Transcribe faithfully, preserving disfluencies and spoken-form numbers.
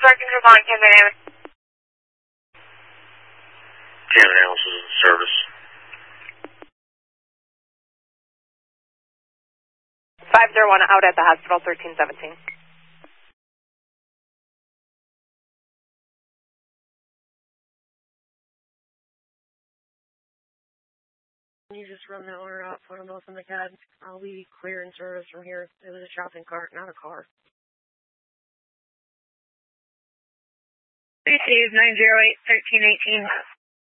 Sergeant Javon, Camden Ambulance. Camden Ambulance is in service. five zero one out at the hospital, thirteen seventeen. You just run the owner out, put them both in the cab. I'll be clear in service from here. It was a shopping cart, not a car. Receive nine zero eight, thirteen eighteen.